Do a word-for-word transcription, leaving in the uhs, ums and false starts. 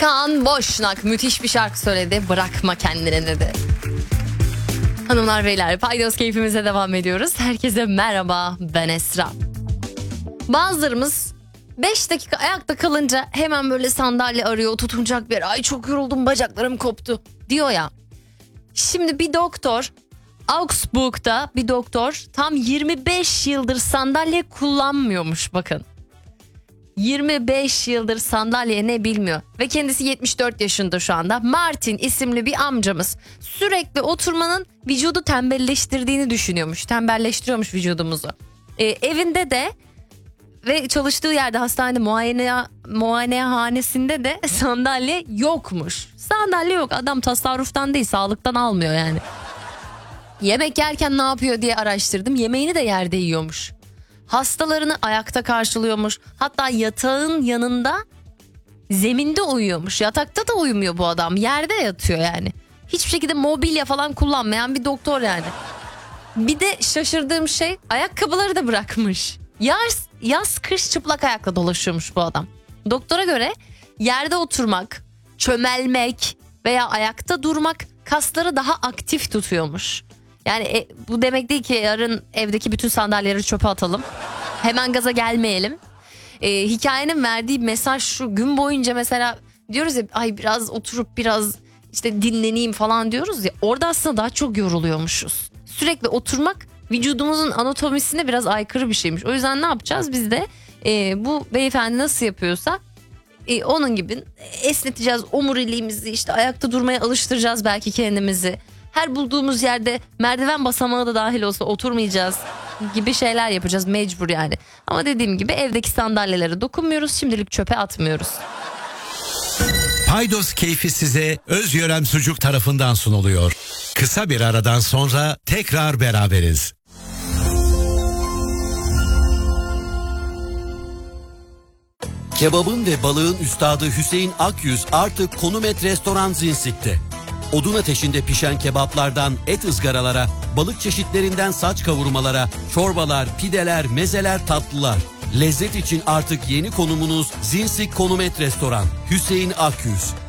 Kaan Boşnak müthiş bir şarkı söyledi. Bırakma kendini dedi. Hanımlar beyler, Paydos keyfimize devam ediyoruz. Herkese merhaba, ben Esra. Bazılarımız beş dakika ayakta kalınca hemen böyle sandalye arıyor, tutunacak bir yer. Ay çok yoruldum, bacaklarım koptu diyor ya. Şimdi bir doktor, Augsburg'da bir doktor tam yirmi beş yıldır sandalye kullanmıyormuş, bakın. yirmi beş yıldır sandalye ne bilmiyor ve kendisi yetmiş dört yaşında şu anda. Martin isimli bir amcamız sürekli oturmanın vücudu tembelleştirdiğini düşünüyormuş. Tembelleştiriyormuş vücudumuzu. Ee, evinde de ve çalıştığı yerde, hastane muayene muayenehanesinde de sandalye yokmuş. Sandalye yok, adam tasarruftan değil, sağlıktan almıyor yani. Yemek yerken ne yapıyor diye araştırdım. Yemeğini de yerde yiyormuş. Hastalarını ayakta karşılıyormuş. Hatta yatağın yanında zeminde uyuyormuş. Yatakta da uyumuyor bu adam. Yerde yatıyor yani. Hiçbir şekilde mobilya falan kullanmayan bir doktor yani. Bir de şaşırdığım şey, ayakkabıları da bırakmış. Yaz, yaz kış çıplak ayakla dolaşıyormuş bu adam. Doktora göre yerde oturmak, çömelmek veya ayakta durmak kasları daha aktif tutuyormuş. Yani e, bu demek değil ki yarın evdeki bütün sandalyeleri çöpe atalım. Hemen gaza gelmeyelim. E, hikayenin verdiği mesaj şu: gün boyunca mesela diyoruz ya, ay biraz oturup biraz işte dinleneyim falan diyoruz ya. Orada aslında daha çok yoruluyormuşuz. Sürekli oturmak vücudumuzun anatomisine biraz aykırı bir şeymiş. O yüzden ne yapacağız biz de e, bu beyefendi nasıl yapıyorsa e, onun gibi esneteceğiz omuriliğimizi, işte ayakta durmaya alıştıracağız belki kendimizi. Her bulduğumuz yerde merdiven basamağı da dahil olsa oturmayacağız gibi şeyler yapacağız mecbur yani. Ama dediğim gibi evdeki sandalyelere dokunmuyoruz, şimdilik çöpe atmıyoruz. Paydos keyfi size Özgören Sucuk tarafından sunuluyor. Kısa bir aradan sonra tekrar beraberiz. Kebabın ve balığın üstadı Hüseyin Akyüz artık Konum Et Restoran Zinsik'te. Odun ateşinde pişen kebaplardan et ızgaralara, balık çeşitlerinden saç kavurmalara, çorbalar, pideler, mezeler, tatlılar. Lezzet için artık yeni konumunuz Zinsik Konum Et Restoran. Hüseyin Akyüz.